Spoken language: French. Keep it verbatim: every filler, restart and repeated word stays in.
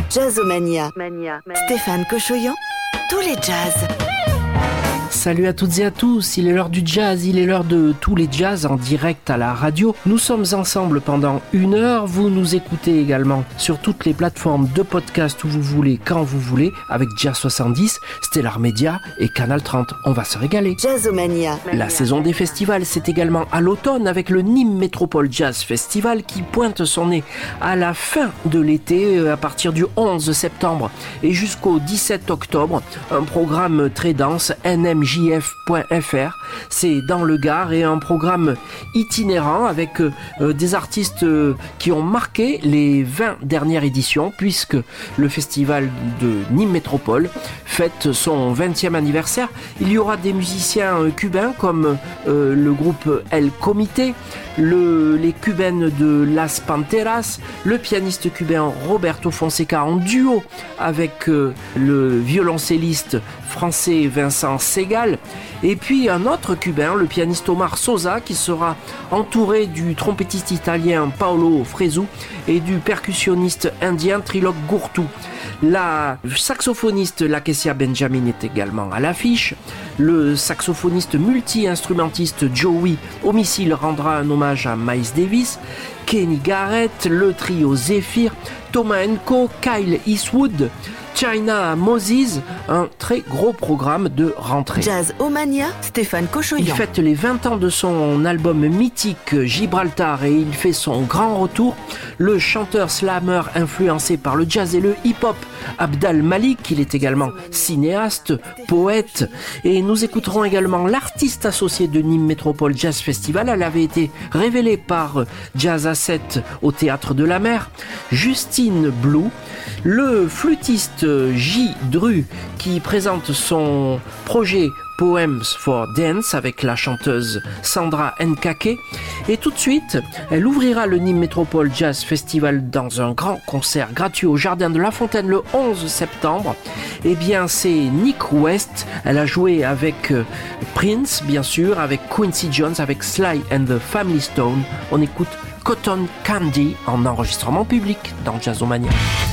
Jazzomania. Mania. Stéphane Cochoyan, tous les jazz. Salut à toutes et à tous, il est l'heure du jazz, il est l'heure de tous les jazz en direct à la radio. Nous sommes ensemble pendant une heure, vous nous écoutez également sur toutes les plateformes de podcast où vous voulez, quand vous voulez, avec Jazz soixante-dix, Stellar Media et Canal trente. On va se régaler. Jazzomania. La saison des festivals, c'est également à l'automne avec le Nîmes Métropole Jazz Festival qui pointe son nez à la fin de l'été à partir du onze septembre et jusqu'au dix-sept octobre. Un programme très dense, N M J F point F R, c'est dans le Gard et un programme itinérant avec euh, des artistes euh, qui ont marqué les vingt dernières éditions puisque le festival de Nîmes Métropole fête son vingtième anniversaire. Il y aura des musiciens euh, cubains comme euh, le groupe El Comité, le, les cubaines de Las Panteras, le pianiste cubain Roberto Fonseca en duo avec euh, le violoncelliste français Vincent Segal, et puis un autre cubain, le pianiste Omar Sosa, qui sera entouré du trompettiste italien Paolo Fresu et du percussionniste indien Trilok Gurtu. La saxophoniste Lakesia Benjamin est également à l'affiche. Le saxophoniste multi-instrumentiste Joey Homicile rendra un hommage à Miles Davis. Kenny Garrett, le trio Zephyr, Thomas Enko, Kyle Eastwood, China Moses, un très gros programme de rentrée. Jazzomania, Stéphane Cochoyan. Il fête les vingt ans de son album mythique Gibraltar et il fait son grand retour. Le chanteur slammer influencé par le jazz et le hip-hop Abdal Malik, il est également cinéaste, poète, et nous écouterons également l'artiste associé de Nîmes Métropole Jazz Festival. Elle avait été révélée par Jazz à sept au Théâtre de la Mer, Justine Blue, le flûtiste J. Dru qui présente son projet Poems for Dance avec la chanteuse Sandra Nkake. Et tout de suite, elle ouvrira le Nîmes Métropole Jazz Festival dans un grand concert gratuit au Jardin de la Fontaine le onze septembre. Eh bien, c'est Nick West. Elle a joué avec Prince, bien sûr, avec Quincy Jones, avec Sly and the Family Stone. On écoute Cotton Candy en enregistrement public dans Jazzomania.